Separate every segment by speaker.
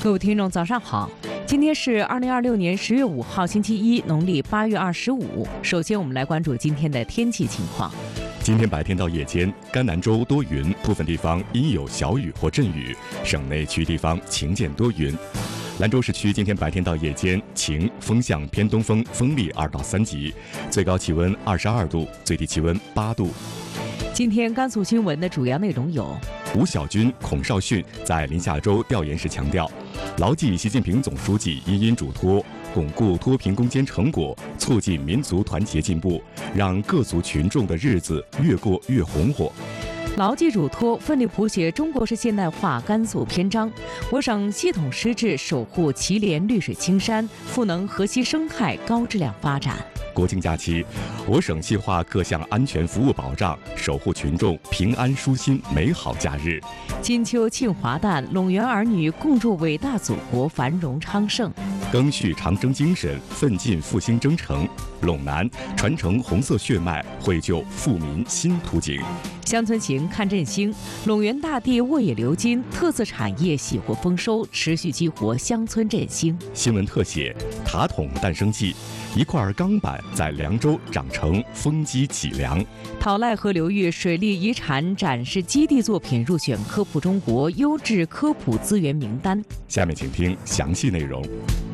Speaker 1: 各位听众，早上好！今天是2026年10月5号，星期一，农历8月25。首先，我们来关注今天的天气情况。
Speaker 2: 今天白天到夜间，甘南州多云，部分地方阴有小雨或阵雨，省内区域地方晴见多云。兰州市区今天白天到夜间晴，风向偏东风，风力2到3级，最高气温22度，最低气温8度。
Speaker 1: 今天甘肃新闻的主要内容有：
Speaker 2: 吴小军、孔绍训在临夏州调研时强调，牢记习近平总书记殷殷嘱托，巩固脱贫攻坚成果，促进民族团结进步，让各族群众的日子越过越红火。
Speaker 1: 牢记嘱托，奋力谱写中国式现代化甘肃篇章。我省系统施治守护祁连绿水青山，赋能河西生态高质量发展。
Speaker 2: 国庆假期，我省细化各项安全服务保障，守护群众平安舒心美好假日。
Speaker 1: 金秋庆华诞，陇源儿女共筑伟大祖国繁荣昌盛。
Speaker 2: 赓续长征精神，奋进复兴征程。陇南传承红色血脉，绘就富民新图景。
Speaker 1: 乡村行看振兴，陇源大地沃野流金，特色产业喜获丰收，持续激活乡村振兴。
Speaker 2: 新闻特写：塔筒诞生记，一块钢板在凉州长成风机脊梁。
Speaker 1: 讨赖河流域水利遗产展示基地作品入选科普中国优质科普资源名单。
Speaker 2: 下面请听详细内容。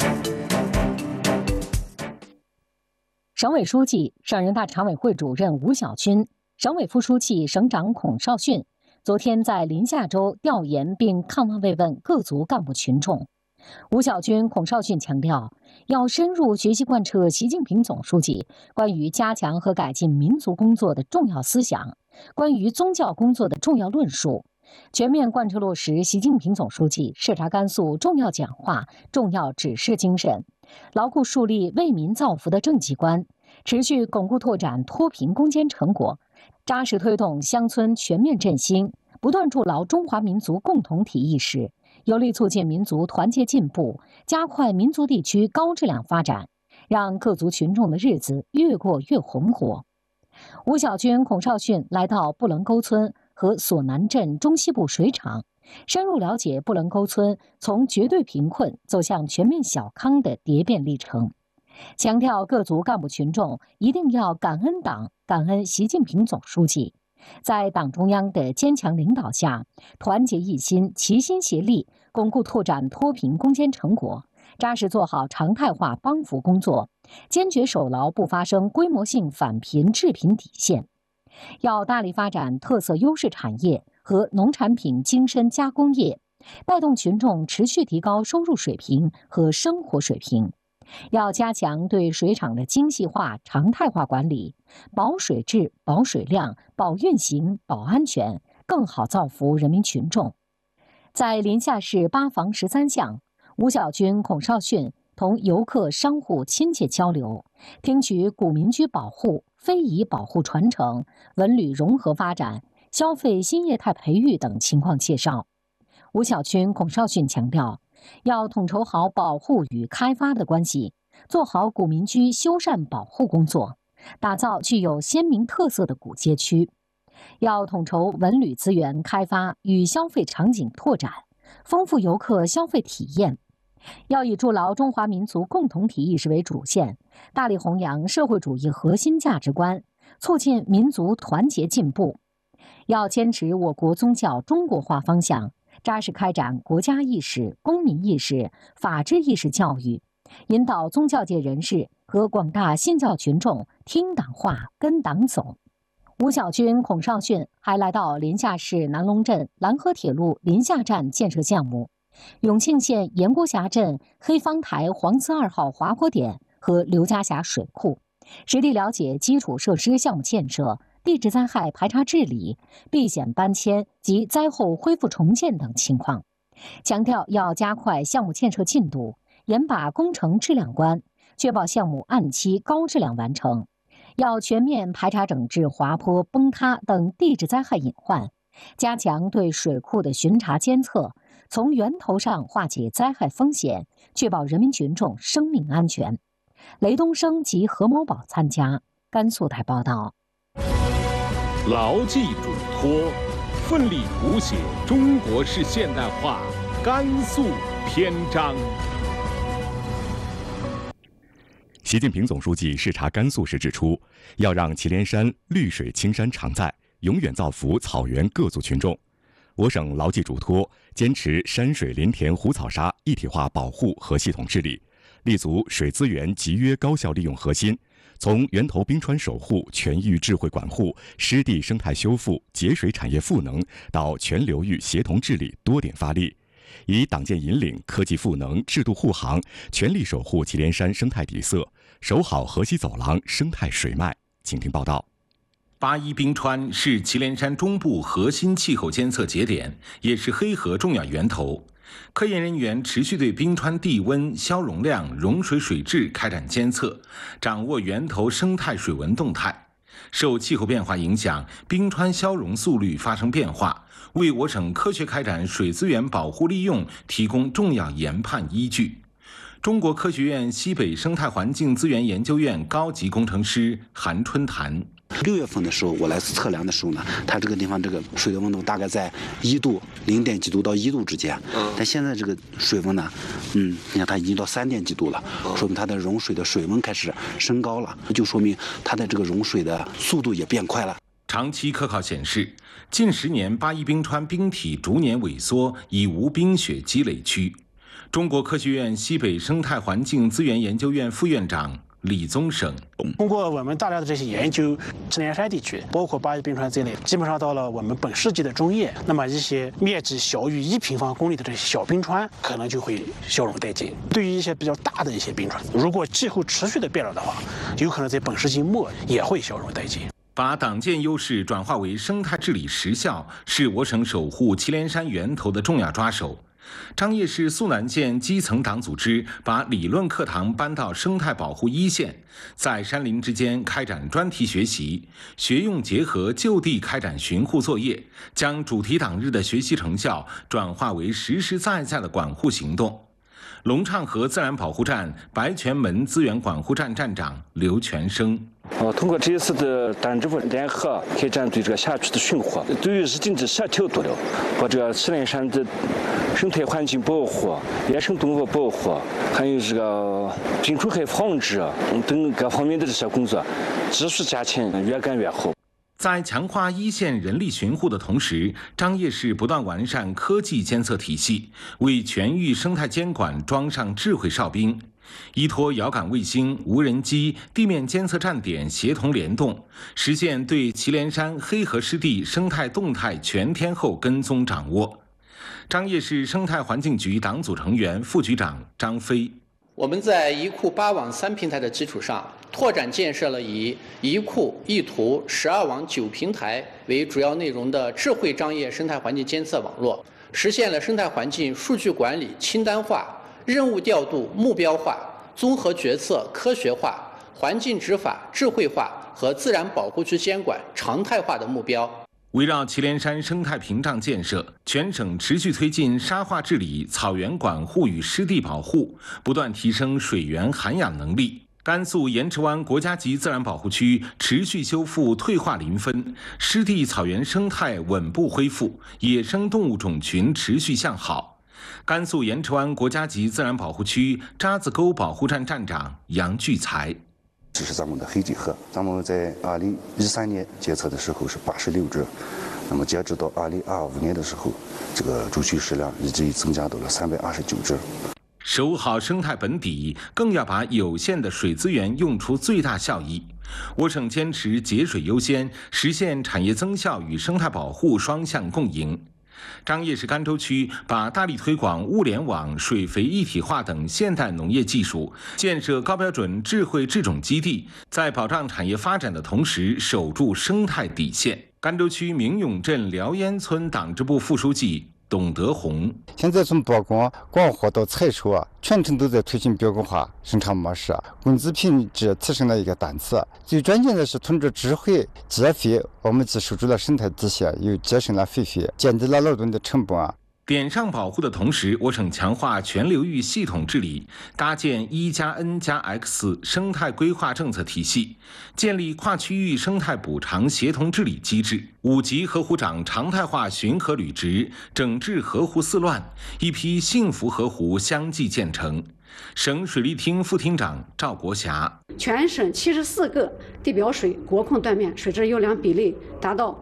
Speaker 3: 省委书记、省人大常委会主任吴小军，省委副书记、省长孔绍训昨天在临夏州调研并看望慰问各族干部群众。吴小军、孔绍训强调，要深入学习贯彻习近平总书记关于加强和改进民族工作的重要思想，关于宗教工作的重要论述，全面贯彻落实习近平总书记视察甘肃重要讲话、重要指示精神，牢固树立为民造福的政绩观，持续巩固拓展脱贫攻坚成果，扎实推动乡村全面振兴，不断筑牢中华民族共同体意识，有力促进民族团结进步，加快民族地区高质量发展，让各族群众的日子越过越红火。吴小军、孔绍训来到布棱沟村和索南镇中西部水厂，深入了解布棱沟村从绝对贫困走向全面小康的蝶变历程，强调各族干部群众一定要感恩党、感恩习近平总书记，在党中央的坚强领导下，团结一心、齐心协力，巩固拓展脱贫攻坚成果，扎实做好常态化帮扶工作，坚决守牢不发生规模性返贫致贫底线。要大力发展特色优势产业和农产品精深加工业，带动群众持续提高收入水平和生活水平。要加强对水厂的精细化、常态化管理，保水质、保水量、保运行、保安全，更好造福人民群众。在临夏市8防13项，吴小军、孔绍训同游客、商户亲切交流，听取古民居保护、非遗保护传承、文旅融合发展、消费新业态培育等情况介绍。吴小军、孔绍训强调，要统筹好保护与开发的关系，做好古民居修缮保护工作，打造具有鲜明特色的古街区。要统筹文旅资源开发与消费场景拓展，丰富游客消费体验。要以筑牢中华民族共同体意识为主线，大力弘扬社会主义核心价值观，促进民族团结进步。要坚持我国宗教中国化方向，扎实开展国家意识、公民意识、法治意识教育，引导宗教界人士和广大信教群众听党话、跟党走。吴小军、孔绍训还来到临夏市南龙镇蓝河铁路临夏站建设项目、永庆县盐锅峡镇黑方台黄丝2号滑坡点和刘家峡水库，实地了解基础设施项目建设、地质灾害排查治理、避险搬迁及灾后恢复重建等情况，强调要加快项目建设进度，严把工程质量关，确保项目按期高质量完成。要全面排查整治滑坡、崩塌等地质灾害隐患，加强对水库的巡查监测，从源头上化解灾害风险，确保人民群众生命安全。雷东升及何某宝参加。甘肃台报道。
Speaker 4: 牢记嘱托，奋力谱写中国式现代化甘肃篇章。
Speaker 2: 习近平总书记视察甘肃时指出，要让祁连山绿水青山常在，永远造福草原各族群众。我省牢记嘱托，坚持山水林田湖草沙一体化保护和系统治理，立足水资源集约高效利用核心，从源头冰川守护、全域智慧管护、湿地生态修复、节水产业赋能到全流域协同治理多点发力，以党建引领、科技赋能、制度护航，全力守护祁连山生态底色，守好河西走廊生态水脉。请听报道。
Speaker 5: 81冰川是祁连山中部核心气候监测节点，也是黑河重要源头。科研人员持续对冰川地温、消融量、融水水质开展监测，掌握源头生态水文动态。受气候变化影响，冰川消融速率发生变化，为我省科学开展水资源保护利用提供重要研判依据。中国科学院西北生态环境资源研究院高级工程师韩春谈
Speaker 6: ：6月份的时候，我来测量的时候呢，它这个地方这个水的温度大概在1度、0点几度到1度之间。但现在这个水温呢，你看它已经到3点几度了，说明它的融水的水温开始升高了，就说明它的这个融水的速度也变快了。
Speaker 5: 长期科考显示，近10年81冰川冰体逐年萎缩，已无冰雪积累区。中国科学院西北生态环境资源研究院副院长李宗省：
Speaker 7: 通过我们大量的这些研究，祁连山地区，包括81冰川这类，基本上到了我们本世纪的中叶，那么一些面积小于1平方公里的这些小冰川，可能就会消融殆尽。对于一些比较大的一些冰川，如果气候持续的变热的话，有可能在本世纪末也会消融殆尽。
Speaker 5: 把党建优势转化为生态治理实效，是我省守护祁连山源头的重要抓手。张掖市肃南县基层党组织把理论课堂搬到生态保护一线，在山林之间开展专题学习，学用结合，就地开展巡护作业，将主题党日的学习成效转化为实实在在的管护行动。龙畅河自然保护站白泉门资源管护站站长刘全生：
Speaker 8: 通过这一次的党支部联合开展对这个辖区的巡护，对于日经济协调度了，把这个祁连山的生态环境保护、野生动物保护，还有这个病虫害防治等各方面的这些工作，继续加强，越干越好。
Speaker 5: 在强化一线人力巡护的同时，张掖市不断完善科技监测体系，为全域生态监管装上智慧哨兵。依托遥感卫星、无人机、地面监测站点协同联动，实现对祁连山黑河湿地生态动态全天候跟踪掌握。张掖市生态环境局党组成员、副局长张飞：
Speaker 9: 我们在一库8网3平台的基础上，拓展建设了以一库一图12网9平台为主要内容的智慧张掖生态环境监测网络，实现了生态环境数据管理清单化、任务调度目标化、综合决策科学化、环境执法智慧化和自然保护区监管常态化的目标。
Speaker 5: 围绕祁连山生态屏障建设，全省持续推进沙化治理、草原管护与湿地保护，不断提升水源涵养能力。甘肃盐池湾国家级自然保护区持续修复退化林分，湿地草原生态稳步恢复，野生动物种群持续向好。甘肃盐池湾国家级自然保护区渣子沟保护站站长杨聚才：
Speaker 10: 这是咱们的黑底河，咱们在2013年监测的时候是86只，那么截止到2025年的时候，这个族群数量已经增加到了329只。
Speaker 5: 守好生态本底，更要把有限的水资源用出最大效益。我省坚持节水优先，实现产业增效与生态保护双向共赢。张掖市甘州区把大力推广物联网、水肥一体化等现代农业技术，建设高标准智慧制种基地，在保障产业发展的同时，守住生态底线。甘州区明永镇辽烟村党支部副书记董德宏：
Speaker 11: 现在从播种、广货到采收全程都在推进标准化生产模式，工资品质提升了一个档次。最关键的是通过智慧节肥，我们既守住了生态底线，又节省了肥，减低了劳动的成本。
Speaker 5: 点上保护的同时，我省强化全流域系统治理，搭建1+N+X 生态规划政策体系，建立跨区域生态补偿协同治理机制。5级河湖长常态化巡河履职，整治河湖四乱，一批幸福河湖相继建成。省水利厅副厅长赵国霞：
Speaker 12: 全省74个地表水国控断面水质优良比例达到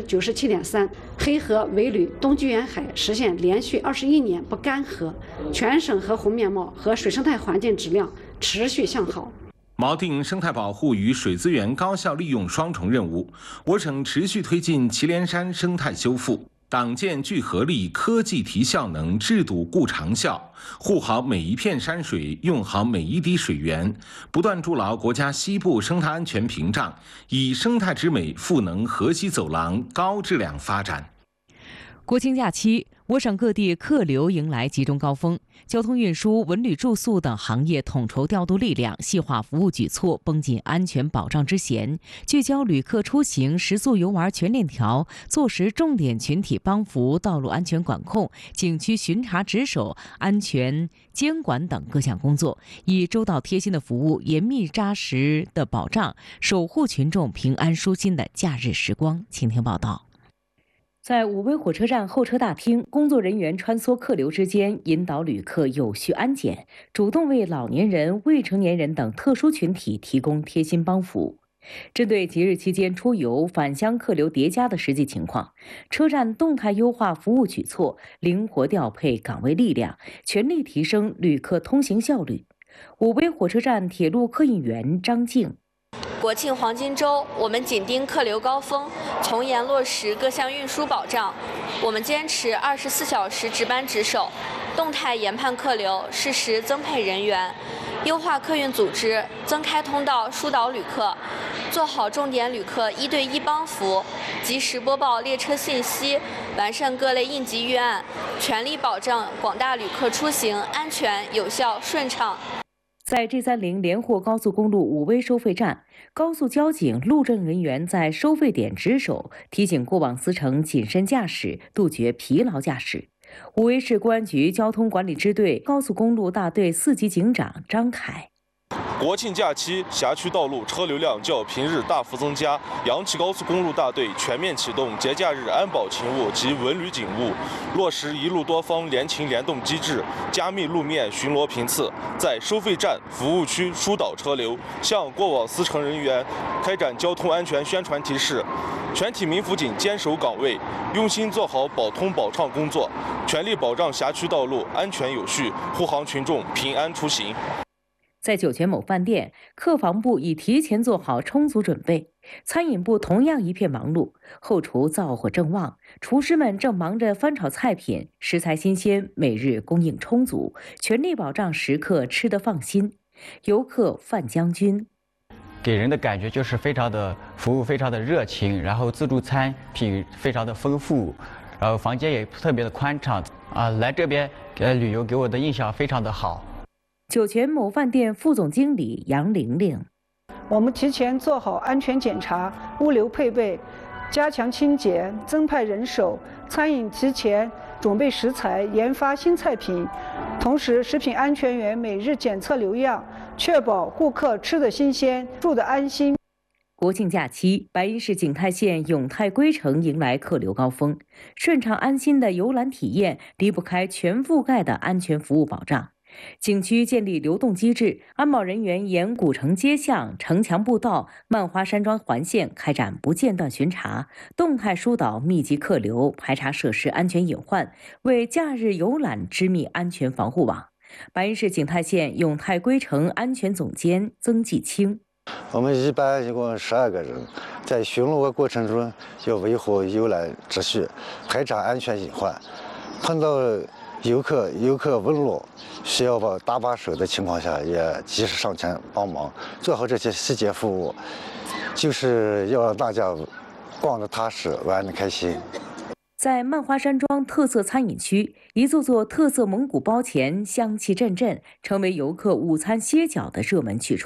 Speaker 12: 97.3%，黑河尾吕东居沿海实现连续21年不干涸，全省河湖面貌和水生态环境质量持续向好。
Speaker 5: 锚定生态保护与水资源高效利用双重任务，我省持续推进祁连山生态修复。党建聚合力，科技提效能，制度固长效，护好每一片山水，用好每一滴水源，不断筑牢国家西部生态安全屏障，以生态之美赋能河西走廊高质量发展。
Speaker 1: 国庆假期，我省各地客流迎来集中高峰，交通运输、文旅住宿等行业统筹调度力量，细化服务举措，绷紧安全保障之弦，聚焦旅客出行、食宿游玩全链条，做实重点群体帮扶、道路安全管控、景区巡查值守、安全监管等各项工作，以周到贴心的服务、严密扎实的保障，守护群众平安舒心的假日时光。请听报道。在武威火车站候车大厅，工作人员穿梭客流之间，引导旅客有序安检，主动为老年人、未成年人等特殊群体提供贴心帮扶。针对节日期间出游返乡客流叠加的实际情况，车站动态优化服务举措，灵活调配岗位力量，全力提升旅客通行效率。武威火车站铁路客运员张静：
Speaker 13: 国庆黄金周，我们紧盯客流高峰，从严落实各项运输保障。我们坚持24小时值班值守，动态研判客流，适时增配人员，优化客运组织，增开通道疏导旅客，做好重点旅客1对1帮扶，及时播报列车信息，完善各类应急预案，全力保障广大旅客出行安全、有效、顺畅。
Speaker 1: 在 G30 连霍高速公路武威收费站，高速交警、路政人员在收费点值守，提醒过往司乘谨慎驾驶，杜绝疲劳驾驶。武威市公安局交通管理支队高速公路大队4级警长张凯：
Speaker 14: 国庆假期，辖区道路车流量较平日大幅增加，阳岐高速公路大队全面启动节假日安保勤务及文旅警务，落实一路多方联勤联动机制，加密路面巡逻频次，在收费站、服务区疏导车流，向过往司乘人员开展交通安全宣传提示。全体民辅警坚守岗位，用心做好保通保畅工作，全力保障辖区道路安全有序，护航群众平安出行。
Speaker 1: 在酒泉某饭店，客房部已提前做好充足准备，餐饮部同样一片忙碌，后厨灶火正旺，厨师们正忙着翻炒菜品，食材新鲜，每日供应充足，全力保障食客吃得放心。游客范将军：
Speaker 15: 给人的感觉就是非常的服务非常的热情，然后自助餐品非常的丰富，然后房间也特别的宽敞来这边旅游给我的印象非常的好。
Speaker 1: 酒泉某饭店副总经理杨玲玲：
Speaker 16: 我们提前做好安全检查、物流配备，加强清洁，增派人手，餐饮提前准备食材，研发新菜品，同时食品安全员每日检测流样，确保顾客吃得新鲜，住得安心。
Speaker 1: 国庆假期，白银市景泰县永泰归城迎来客流高峰，顺畅安心的游览体验离不开全覆盖的安全服务保障。景区建立流动机制，安保人员沿古城街巷、城墙步道、漫花山庄环线开展不间断巡查，动态疏导密集客流，排查设施安全隐患，为假日游览织密安全防护网。白银市景泰县永泰归城安全总监曾继清：
Speaker 17: 我们一般一共12个人，在巡逻的过程中要维护游览秩序，排查安全隐患，碰到游客问路需要搭把手的情况下，也及时上前帮忙，做好这些细节服务，就是要让大家逛得踏实，玩得开心。
Speaker 1: 在漫花山庄特色餐饮区，一座座特色蒙古包前香气阵阵，成为游客午餐歇脚的热门去处。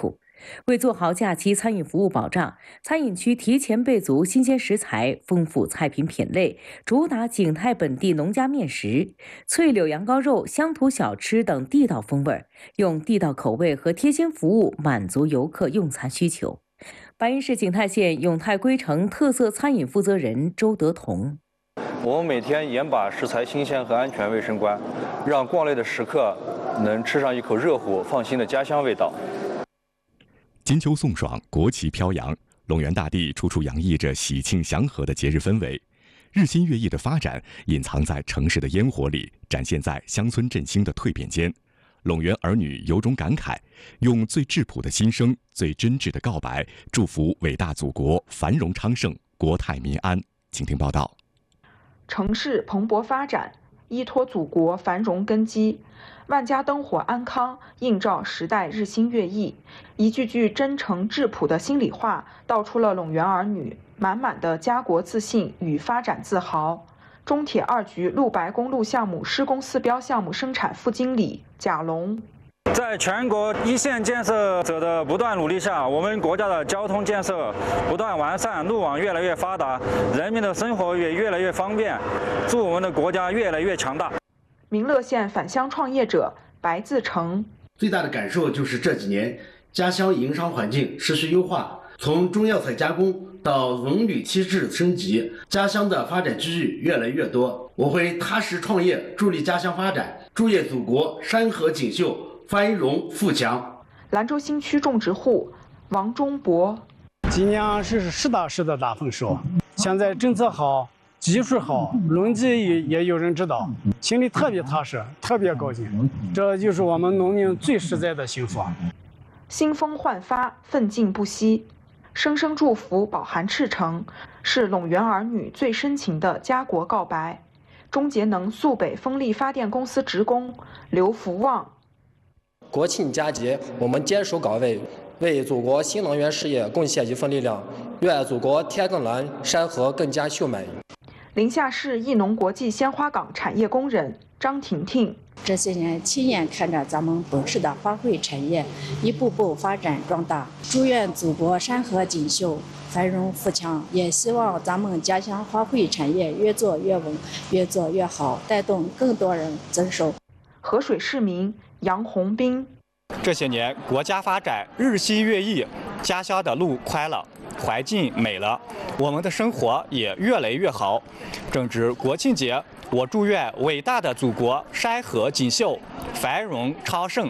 Speaker 1: 为做好假期餐饮服务保障，餐饮区提前备足新鲜食材、丰富菜品品类，主打景泰本地农家面食、脆柳羊羔肉、乡土小吃等地道风味，用地道口味和贴心服务满足游客用餐需求。白云市景泰县永泰归城特色餐饮负责人周德同。
Speaker 18: 我们每天严把食材新鲜和安全卫生关，让逛累的食客能吃上一口热乎、放心的家乡味道。
Speaker 2: 金秋送爽，国旗飘扬，龙源大地处处洋溢着喜庆祥和的节日氛围。日新月异的发展隐藏在城市的烟火里，展现在乡村振兴的蜕变间。陇源儿女由衷感慨，用最质朴的心声、最真挚的告白，祝福伟大祖国繁荣昌盛、国泰民安。请听报道。
Speaker 19: 城市蓬勃发展，依托祖国繁荣根基，万家灯火安康，映照时代日新月异。一句句真诚质朴的心里话，道出了陇源儿女满满的家国自信与发展自豪。中铁2局陆白公路项目施工4标项目生产副经理贾龙。
Speaker 20: 在全国一线建设者的不断努力下，我们国家的交通建设不断完善，路网越来越发达，人民的生活也越来越方便，祝我们的国家越来越强大。
Speaker 19: 民乐县返乡创业者白自成。
Speaker 21: 最大的感受就是这几年家乡营商环境持续优化，从中药材加工到文旅机制升级，家乡的发展机遇越来越多。我会踏实创业，助力家乡发展，祝愿祖国山河锦绣，繁荣富强。
Speaker 19: 兰州新区种植户王忠博。
Speaker 22: 今年是实打实的大丰收，现在政策好，技术好，农技也有人指导，心里特别踏实，特别高兴。这就是我们农民最实在的幸福。
Speaker 19: 新风焕发，奋进不息，声声祝福饱含赤诚，是陇源儿女最深情的家国告白。中节能肃北风力发电公司职工刘福旺。
Speaker 23: 国庆佳节，我们坚守岗位，为祖国新能源事业贡献一份力量。愿祖国天更蓝，山河更加秀美。
Speaker 19: 临夏市义农国际鲜花港产业工人张婷婷。
Speaker 24: 这些年亲眼看着咱们本市的花卉产业一步步发展壮大，祝愿祖国山河锦绣，繁荣富强，也希望咱们家乡花卉产业越做越稳，越做越好，带动更多人增收。
Speaker 19: 河水市民杨红兵。
Speaker 25: 这些年国家发展日新月异，家乡的路宽了，环境美了，我们的生活也越来越好。正值国庆节，我祝愿伟大的祖国山河锦绣，繁荣昌盛。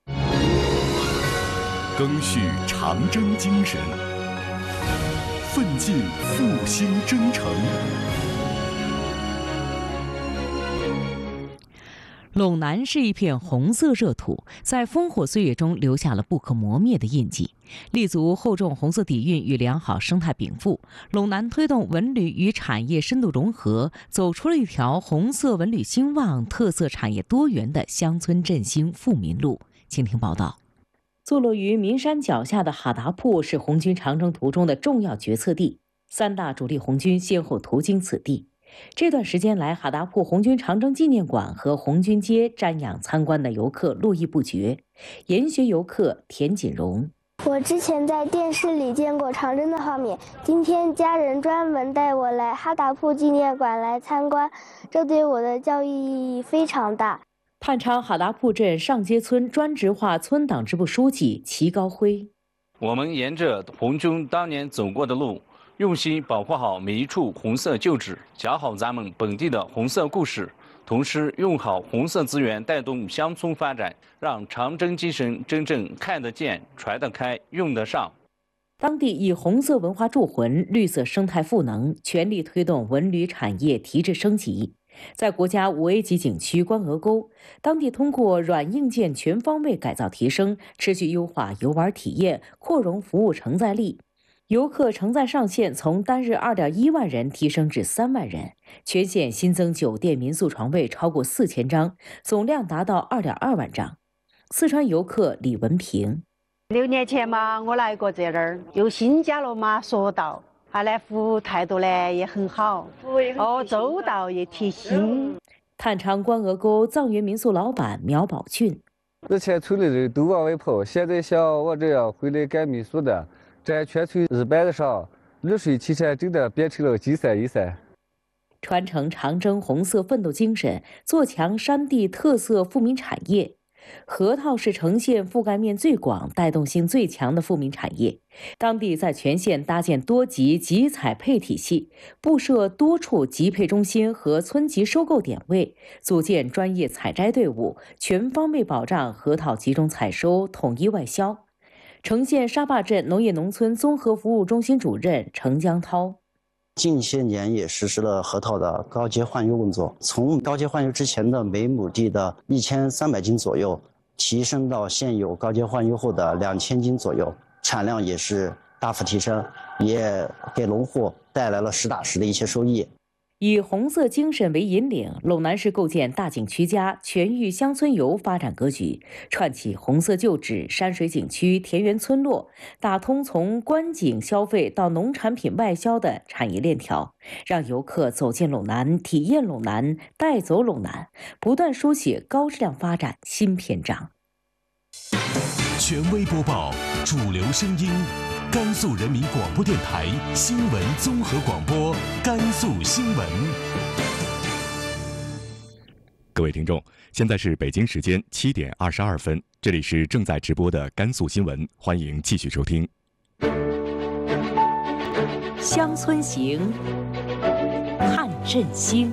Speaker 2: 赓续长征精神，奋进复兴征程。
Speaker 1: 陇南是一片红色热土，在烽火岁月中留下了不可磨灭的印记。立足厚重红色底蕴与良好生态禀赋，陇南推动文旅与产业深度融合，走出了一条红色文旅兴旺、特色产业多元的乡村振兴富民路。请听报道。坐落于岷山脚下的哈达铺是红军长征途中的重要决策地，3大主力红军先后途经此地。这段时间来，哈达铺红军长征纪念馆和红军街瞻仰参观的游客络绎不绝。研学游客田锦荣：
Speaker 26: 我之前在电视里见过长征的画面，今天家人专门带我来哈达铺纪念馆来参观，这对我的教育意义非常大。
Speaker 1: 探昌哈达铺镇上街村专职化村党支部书记齐高辉：
Speaker 27: 我们沿着红军当年走过的路，用心保护好每一处红色旧址，讲好咱们本地的红色故事，同时用好红色资源带动乡村发展，让长征精神真正看得见、传得开、用得上。
Speaker 1: 当地以红色文化铸魂、绿色生态赋能，全力推动文旅产业提质升级。在国家5A 级景区关鹅沟，当地通过软硬件全方位改造提升，持续优化游玩体验，扩容服务承载力。游客承载上限从单日2.1万人提升至3万人，全县新增酒店民宿床位超过4000张，总量达到2.2万张。四川游客李文平
Speaker 28: ：6年前嘛，我来过这儿，又新加了嘛索道，那服务态度呢也很好，周到也贴心。
Speaker 1: 探昌关鹅沟藏园民宿老板苗宝俊：
Speaker 3: 之前村里人都往外跑，现在像我这样回来干民宿的，在全村日办的上，绿水青山真的变成了金山银山。
Speaker 1: 传承长征红色奋斗精神，做强山地特色富民产业。河套是城县覆盖面最广、带动性最强的富民产业。当地在全县搭建多级集采配体系，布设多处集配中心和村级收购点位，组建专业采摘队伍，全方位保障河套集中采收、统一外销。城县沙坝镇农业农村综合服务中心主任程江涛。
Speaker 4: 近些年也实施了河套的高阶换优工作，从高阶换优之前的每亩地的1300斤左右，提升到现有高阶换优后的2000斤左右，产量也是大幅提升，也给农户带来了实打实的一些收益。
Speaker 1: 以红色精神为引领，陇南市构建大景区家全域乡村游发展格局，串起红色旧址、山水景区、田园村落，打通从观景消费到农产品外销的产业链条，让游客走进陇南、体验陇南、带走陇南，不断书写高质量发展新篇章。
Speaker 6: 权威播报，主流声音。甘肃人民广播电台新闻综合广播，甘肃新闻。
Speaker 2: 各位听众，现在是北京时间7点22分，这里是正在直播的甘肃新闻，欢迎继续收听。
Speaker 1: 乡村行，看振兴。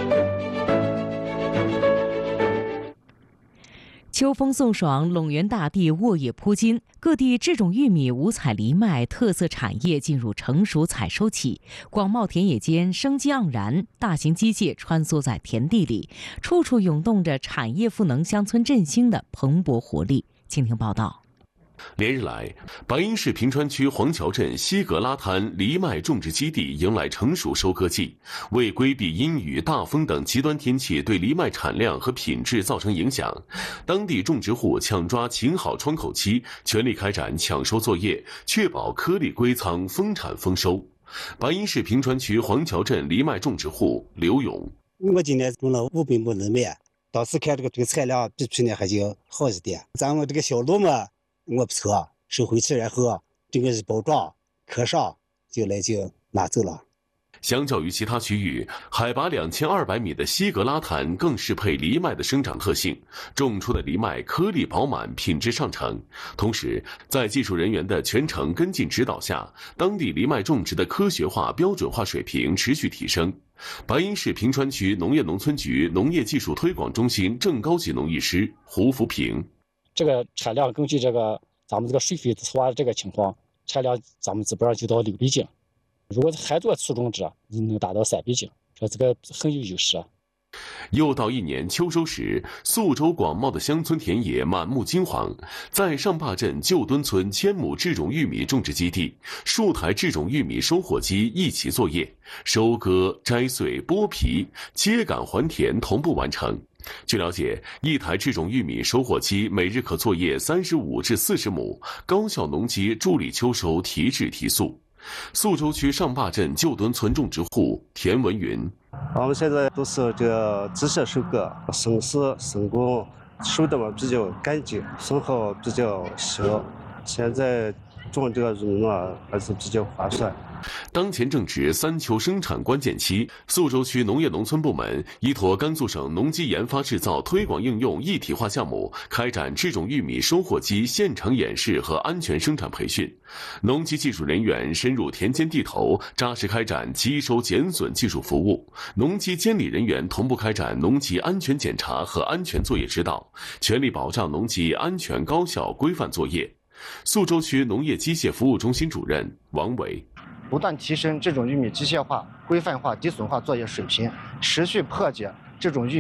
Speaker 1: 秋风送爽，陇源大地沃野铺金，各地制种玉米、五彩藜麦特色产业进入成熟采收期。广袤田野间生机盎然，大型机械穿梭在田地里，处处涌动着产业赋能乡村振兴的蓬勃活力。请听报道。
Speaker 7: 连日来，白银市平川区黄桥镇西格拉滩藜麦种植基地迎来成熟收割季。为规避阴雨、大风等极端天气对藜麦产量和品质造成影响，当地种植户抢抓请好窗口期，全力开展抢收作业，确保颗粒归仓、丰产丰收。白银市平川区黄桥镇藜麦种植户刘勇：
Speaker 8: 我今年种了500亩藜麦，当时看这个产量比去年还就好一点。咱们这个小路嘛，我不错，收回去然后这个是包装刻上就拿走了。
Speaker 7: 相较于其他区域，海拔2200米的西格拉滩更适配藜麦的生长特性，种出的藜麦颗粒饱满，品质上乘。同时，在技术人员的全程跟进指导下，当地藜麦种植的科学化、标准化水平持续提升。白银市平川区农业农村局农业技术推广中心正高级农艺师胡福平：
Speaker 9: 这个产量根据咱们这个水肥自化这个情况，产量咱们基本上就到6倍斤。如果还做粗种植，能达到3倍斤，这个很有优势。
Speaker 7: 又到一年秋收时，宿州广袤的乡村田野满目金黄。在上坝镇旧墩村1000亩制种玉米种植基地，数台制种玉米收获机一起作业，收割、摘穗、剥皮、秸秆还田同步完成。据了解，一台制种玉米收获机每日可作业35至40亩，高效农机助力秋收提质提速。宿州区上坝镇旧墩村种植户田文云：
Speaker 8: 我们现在都是这个机械收割，省时省工，收的嘛比较干净，损耗比较小。现在种这个玉米嘛还是比较划算。
Speaker 7: 当前正值3秋生产关键期，宿州区农业农村部门依托甘肃省农机研发制造推广应用一体化项目，开展制种玉米收获机现场演示和安全生产培训。农机技术人员深入田间地头，扎实开展机收减损技术服务。农机监理人员同步开展农机安全检查和安全作业指导，全力保障农机安全高效规范作业。宿州区农业机械服务中心主任王伟：
Speaker 10: 不断提升这种玉米机械化、规范化、低损化作业水平，持续破解这种玉米